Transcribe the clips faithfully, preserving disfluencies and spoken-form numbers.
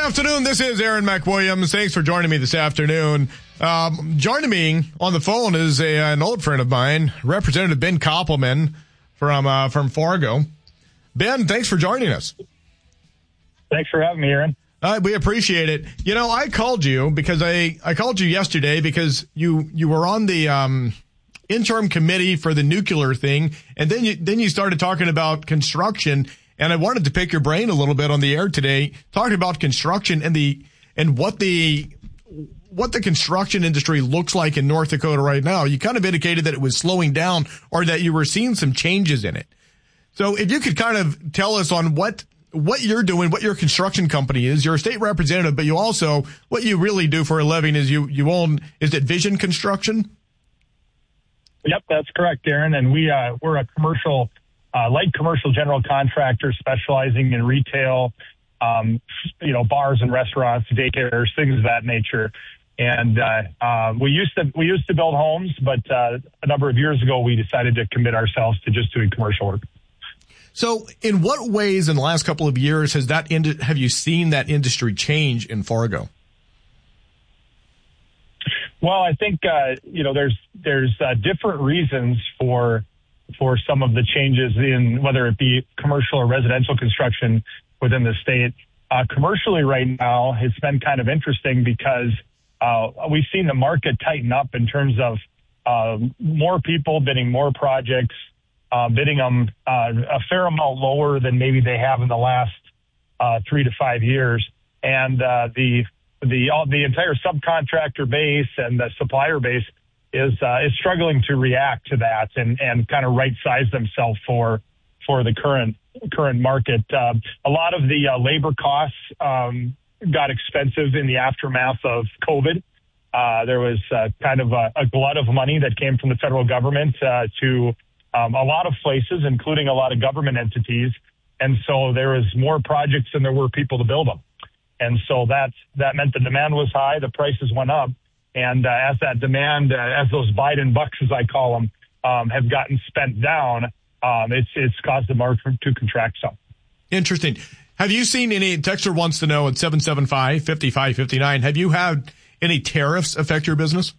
afternoon. This is Aaron McWilliams. Thanks for joining me this afternoon. Um, joining me on the phone is a, an old friend of mine, Representative Ben Koppelman from uh, from Fargo. Ben, thanks for joining us. Thanks for having me, Aaron. Uh, we appreciate it. You know, I called you because I, I called you yesterday because you you were on the um, interim committee for the nuclear thing, and then you then you started talking about construction. And I wanted to pick your brain a little bit on the air today, talking about construction and the and what the what the construction industry looks like in North Dakota right now. You kind of indicated that it was slowing down or that you were seeing some changes in it. So if you could kind of tell us on what what you're doing, what your construction company is. You're a state representative, but you also, what you really do for a living is you, you own, is it Vision Construction? Yep, that's correct, Aaron. And we, uh, we're a commercial Uh, light commercial general contractor specializing in retail, um, you know, bars and restaurants, daycares, things of that nature. And uh, uh, we used to we used to build homes, but uh, a number of years ago we decided to commit ourselves to just doing commercial work. So, in what ways in the last couple of years has that ind- have you seen that industry change in Fargo? Well, I think uh, you know there's there's uh, different reasons for. for some of the changes in whether it be commercial or residential construction within the state. Uh, commercially right now, it's been kind of interesting because uh, we've seen the market tighten up in terms of uh, more people bidding more projects, uh, bidding them uh, a fair amount lower than maybe they have in the last uh, three to five years. And uh, the the all, the entire subcontractor base and the supplier base is uh, is struggling to react to that and, and kind of right size themselves for for the current current market. Uh, a lot of the uh, labor costs um, got expensive in the aftermath of COVID. Uh, there was uh, kind of a, a glut of money that came from the federal government uh, to um, a lot of places, including a lot of government entities. And so there was more projects than there were people to build them. And so that that meant the demand was high, the prices went up. And uh, as that demand, uh, as those Biden bucks, as I call them, um, have gotten spent down, um, it's it's caused the market to contract some. Interesting. Have you seen any, Texter wants to know at seven seven five, five five five nine, have you had any tariffs affect your business?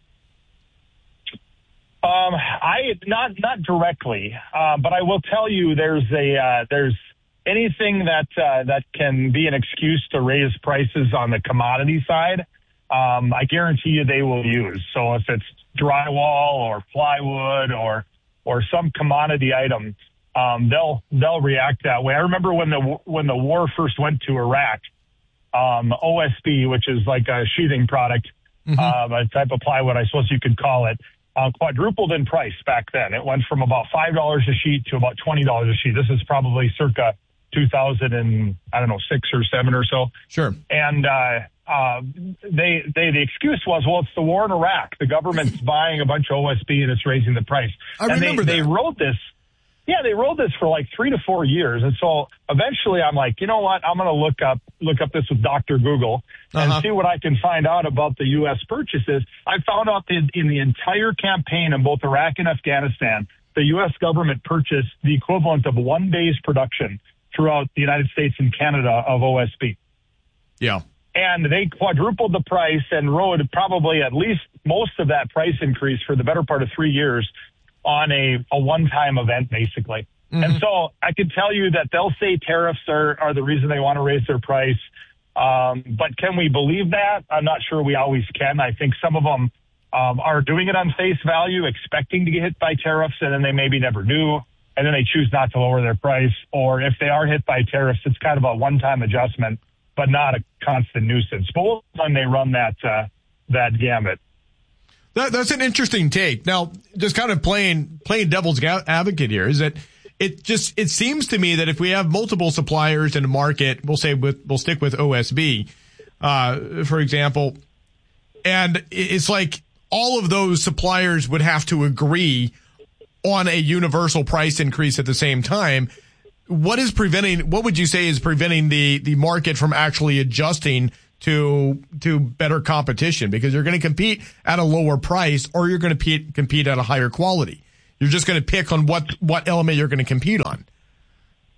Um, I not not directly, uh, but I will tell you there's a uh, there's anything that uh, that can be an excuse to raise prices on the commodity side. Um, I guarantee you they will use. So if it's drywall or plywood or or some commodity item, um, they'll they'll react that way. I remember when the when the war first went to Iraq, um, O S B, which is like a sheathing product, mm-hmm. uh, a type of plywood, I suppose you could call it, uh, quadrupled in price back then. It went from about five dollars a sheet to about twenty dollars a sheet. This is probably circa two thousand and I don't know six or seven or so. Sure. And uh, uh, they they the excuse was, well, it's the war in Iraq. The government's buying a bunch of O S B and it's raising the price. I and remember they, that. they wrote this. Yeah, they wrote this for like three to four years. And so eventually I'm like, you know what? I'm going to look up look up this with Doctor Google and uh-huh. see what I can find out about the U S purchases. I found out that in the entire campaign in both Iraq and Afghanistan, the U S government purchased the equivalent of one day's production throughout the United States and Canada of O S B. Yeah. And they quadrupled the price and rode probably at least most of that price increase for the better part of three years on a, a one-time event, basically. Mm-hmm. And so I can tell you that they'll say tariffs are, are the reason they want to raise their price. Um, but can we believe that? I'm not sure we always can. I think some of them um, are doing it on face value, expecting to get hit by tariffs, and then they maybe never do. And then they choose not to lower their price. Or if they are hit by tariffs, it's kind of a one-time adjustment, but not a constant nuisance. But when they run that uh, that gamut. That, that's an interesting take. Now, just kind of playing playing devil's advocate here is that it just it seems to me that if we have multiple suppliers in the market, we'll say with, we'll stick with O S B, uh, for example, and it's like all of those suppliers would have to agree on a universal price increase at the same time. What is preventing, what would you say is preventing the, the market from actually adjusting to, to better competition? Because you're going to compete at a lower price or you're going to compete, compete at a higher quality. You're just going to pick on what, what element you're going to compete on.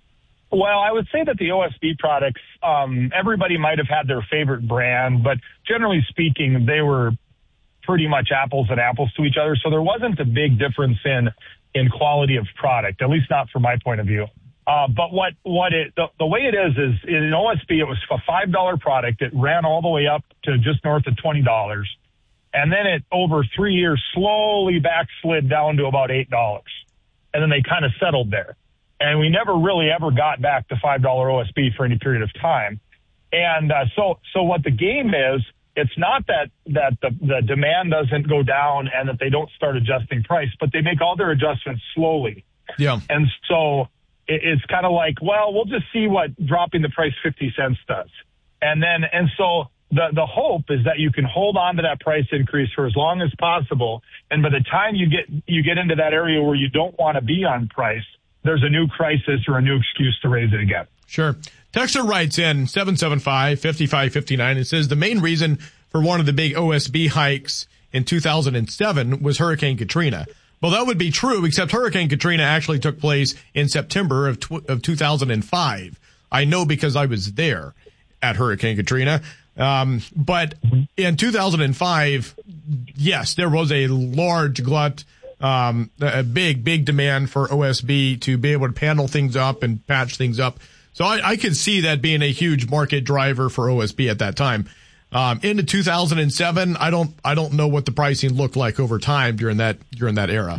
Well, I would say that the O S B products, um, everybody might have had their favorite brand, but generally speaking, they were pretty much apples and apples to each other. So there wasn't a big difference in, in quality of product, at least not from my point of view. Uh, but what, what it, the, the way it is, is in O S B, it was a five dollar product. It ran all the way up to just north of twenty dollars. And then it, over three years, slowly backslid down to about eight dollars. And then they kind of settled there. And we never really ever got back to five dollar O S B for any period of time. And uh, so so what the game is, it's not that, that the, the demand doesn't go down and that they don't start adjusting price, but they make all their adjustments slowly. Yeah. And so it, it's kind of like, well, we'll just see what dropping the price fifty cents does. And then, and so the, the hope is that you can hold on to that price increase for as long as possible. And by the time you get, you get into that area where you don't want to be on price, there's a new crisis or a new excuse to raise it again. Sure. Texter writes in seven seven five, five five five nine and says the main reason for one of the big O S B hikes in two thousand seven was Hurricane Katrina. Well, that would be true, except Hurricane Katrina actually took place in September of tw- of two thousand five. I know because I was there at Hurricane Katrina. Um, but in two thousand five, yes, there was a large glut, um, a big, big demand for O S B to be able to panel things up and patch things up. So I, I could see that being a huge market driver for O S B at that time. Um, into two thousand seven, I don't, I don't know what the pricing looked like over time during that, during that era.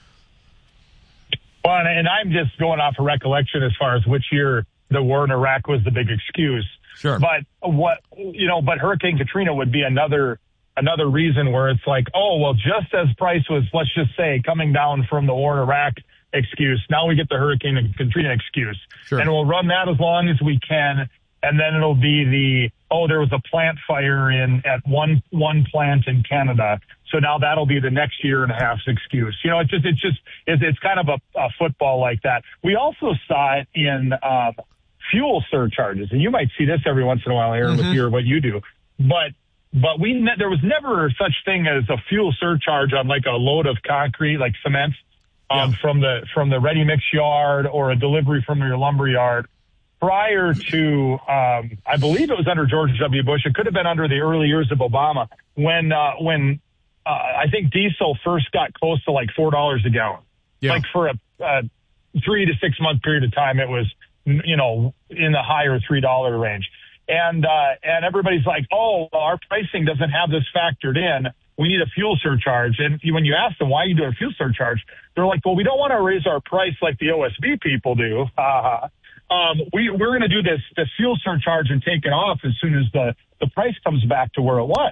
Well, and I'm just going off of recollection as far as which year the war in Iraq was the big excuse. Sure. But what, you know, but Hurricane Katrina would be another, another reason where it's like, oh, well, just as price was, let's just say, coming down from the war in Iraq excuse, now we get the Hurricane Katrina excuse. Sure. And we'll run that as long as we can. And then it'll be the, oh, there was a plant fire in at one, one plant in Canada. So now that'll be the next year and a half's excuse. You know, it's just, it's just, it's, it's kind of a, a football like that. We also saw it in, um, fuel surcharges. And you might see this every once in a while, Aaron, mm-hmm. with your, what you do. But, but we, ne- there was never such thing as a fuel surcharge on like a load of concrete, like cement, um, yeah. from the, from the ready mix yard or a delivery from your lumber yard. Prior to, um, I believe it was under George W. Bush. It could have been under the early years of Obama when, uh, when, uh, I think diesel first got close to like four dollars a gallon. Yeah. Like for a, a three to six month period of time, it was, you know, in the higher three dollar range. And, uh, and everybody's like, oh, well, our pricing doesn't have this factored in. We need a fuel surcharge. And when you ask them, why are you doing a fuel surcharge? They're like, well, we don't want to raise our price like the O S B people do. Uh, Um, we, we're going to do this, this fuel surcharge and take it off as soon as the, the price comes back to where it was.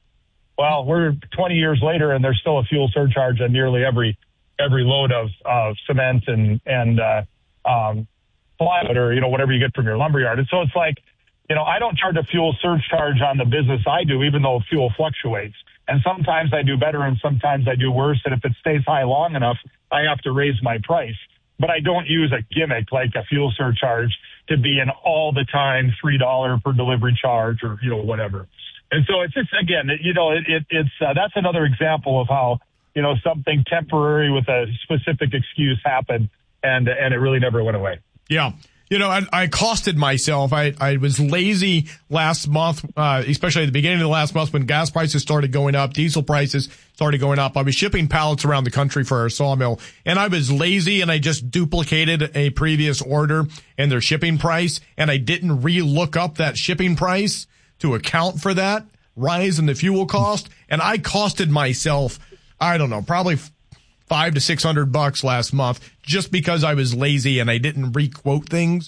Well, we're twenty years later and there's still a fuel surcharge on nearly every, every load of, of cement and, and, uh, um, plywood or, you know, whatever you get from your lumberyard. And so it's like, you know, I don't charge a fuel surcharge on the business I do, even though fuel fluctuates. And sometimes I do better and sometimes I do worse. And if it stays high long enough, I have to raise my price. But I don't use a gimmick like a fuel surcharge to be an all the time three dollars per delivery charge or, you know, whatever. And so it's just, again, you know, it, it, it's, uh, that's another example of how, you know, something temporary with a specific excuse happened and, and it really never went away. Yeah. You know, I, I costed myself. I, I was lazy last month, uh, especially at the beginning of the last month when gas prices started going up, diesel prices started going up. I was shipping pallets around the country for our sawmill, and I was lazy, and I just duplicated a previous order and their shipping price, and I didn't re-look up that shipping price to account for that rise in the fuel cost, and I costed myself, I don't know, probably five to six hundred bucks last month just because I was lazy and I didn't re-quote things.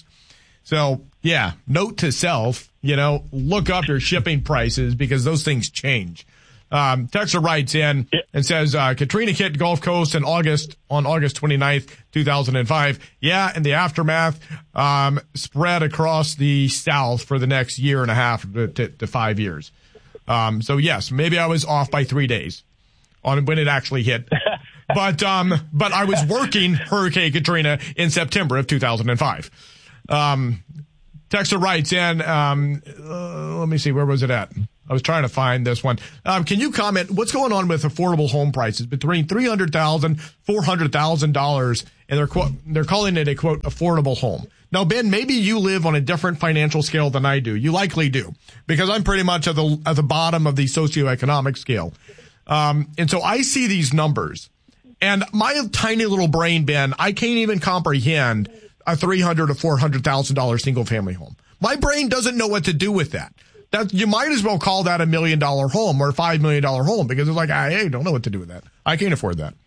So yeah, note to self, you know, look up your shipping prices because those things change. Um, Texter writes in and says, uh, Katrina hit Gulf Coast in August, on August twenty-ninth, two thousand five. Yeah. In the aftermath, um, spread across the South for the next year and a half to, to, to five years. Um, so yes, maybe I was off by three days on when it actually hit. But, um, but I was working Hurricane Katrina in September of two thousand five. Um, Texter writes in, um, uh, let me see, where was it at? I was trying to find this one. Um, can you comment, what's going on with affordable home prices between three hundred thousand dollars, four hundred thousand dollars, and they're, quote, they're calling it a, quote, affordable home. Now, Ben, maybe you live on a different financial scale than I do. You likely do, because I'm pretty much at the, at the bottom of the socioeconomic scale. Um, and so I see these numbers, and my tiny little brain, Ben, I can't even comprehend a three hundred thousand dollars to four hundred thousand dollars single family home. My brain doesn't know what to do with that. That you might as well call that a million dollar home or a five million dollar home, because it's like, I hey, don't know what to do with that. I can't afford that.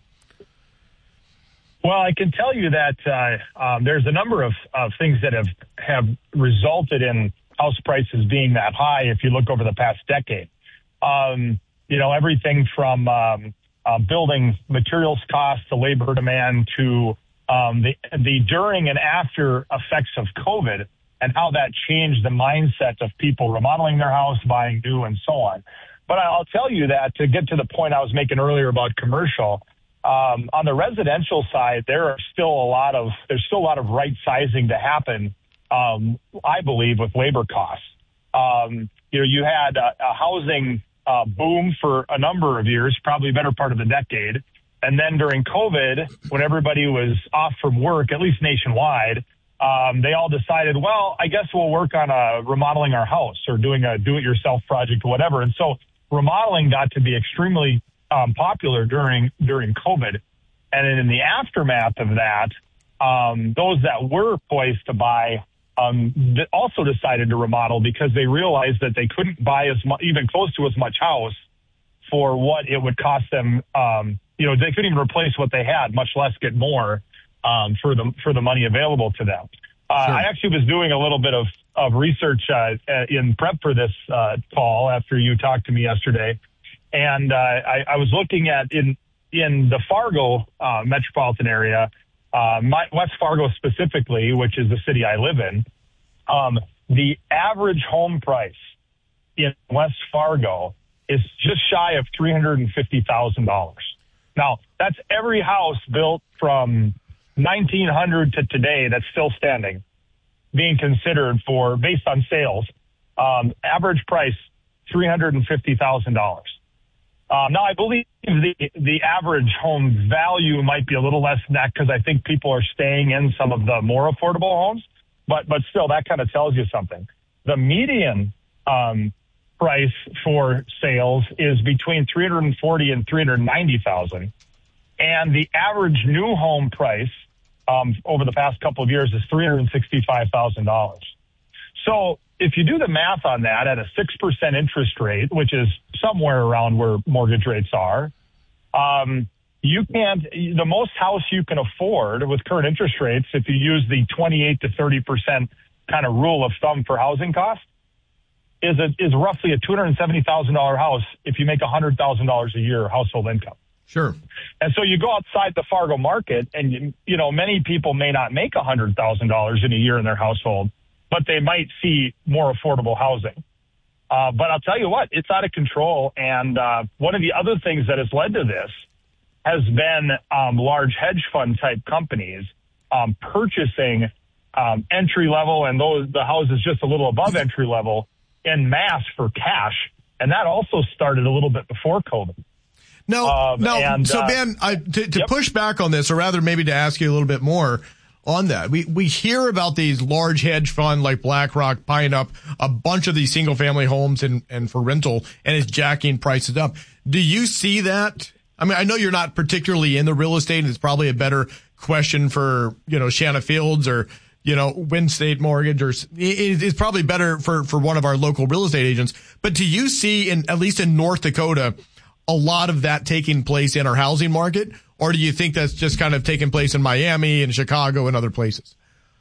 Well, I can tell you that uh, um, there's a number of, of things that have, have resulted in house prices being that high if you look over the past decade. Um, you know, everything from um, uh, building materials costs to labor demand to um, the, the during and after effects of COVID and how that changed the mindset of people remodeling their house, buying new, and so on. But I'll tell you that to get to the point I was making earlier about commercial, Um, on the residential side, there are still a lot of there's still a lot of right sizing to happen. Um, I believe with labor costs. Um, you know, you had a, a housing uh, boom for a number of years, probably a better part of the decade, and then during COVID, when everybody was off from work, at least nationwide, um, they all decided, well, I guess we'll work on uh, remodeling our house or doing a do-it-yourself project or whatever. And so remodeling got to be extremely Um, popular during during COVID. And in the aftermath of that, um, those that were poised to buy um, also decided to remodel because they realized that they couldn't buy as much, even close to as much house for what it would cost them. Um, you know, they couldn't even replace what they had, much less get more um, for the for the money available to them. Uh, sure. I actually was doing a little bit of, of research uh, in prep for this uh, call after you talked to me yesterday. And uh, I, I was looking at in in the Fargo uh, metropolitan area, uh, my, West Fargo specifically, which is the city I live in, um, the average home price in West Fargo is just shy of three hundred fifty thousand dollars. Now, that's every house built from nineteen hundred to today that's still standing, being considered for, based on sales, um, average price three hundred fifty thousand dollars. Um, now, I believe the the average home value might be a little less than that because I think people are staying in some of the more affordable homes. But but still, that kind of tells you something. The median um, price for sales is between three hundred forty and three hundred ninety thousand, and the average new home price um, over the past couple of years is three hundred sixty-five thousand dollars. So if you do the math on that at a six percent interest rate, which is somewhere around where mortgage rates are, um, you can't, the most house you can afford with current interest rates, if you use the twenty-eight to thirty percent kind of rule of thumb for housing costs, is a, is roughly a two hundred seventy thousand dollars house if you make one hundred thousand dollars a year household income. Sure. And so you go outside the Fargo market and, you, you know, many people may not make one hundred thousand dollars in a year in their household, but they might see more affordable housing. Uh, but I'll tell you what, it's out of control. And uh, one of the other things that has led to this has been um, large hedge fund type companies um, purchasing um, entry level and those the houses just a little above entry level en masse for cash. And that also started a little bit before COVID. No, um, no. And, so uh, Ben, I, to, to yep. push back on this, or rather maybe to ask you a little bit more on that, we we hear about these large hedge fund like BlackRock buying up a bunch of these single family homes and, and for rental, and it's jacking prices up. Do you see that? I mean, I know you're not particularly in the real estate, and it's probably a better question for, you know, Shanna Fields or, you know, Wind State Mortgage, or it, it's probably better for, for one of our local real estate agents. But do you see, in at least in North Dakota, a lot of that taking place in our housing market? Or do you think that's just kind of taking place in Miami and Chicago and other places?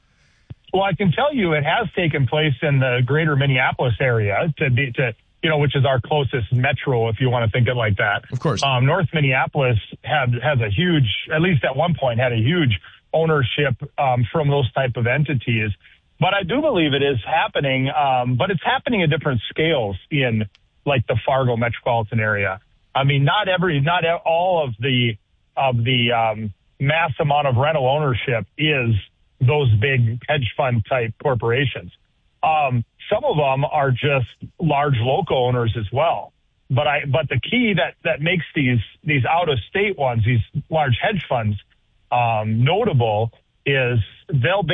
Well, I can tell you it has taken place in the greater Minneapolis area, to be, to you know, which is our closest metro, if you want to think it like that. Of course. Um, North Minneapolis had, has a huge, at least at one point, had a huge ownership um, from those type of entities. But I do believe it is happening, um, but it's happening at different scales in, like, the Fargo metropolitan area. I mean, not every, not all of the of the um, mass amount of rental ownership is those big hedge fund type corporations. Um, some of them are just large local owners as well. But I, but the key that, that makes these, these out of state ones, these large hedge funds, um, notable is they'll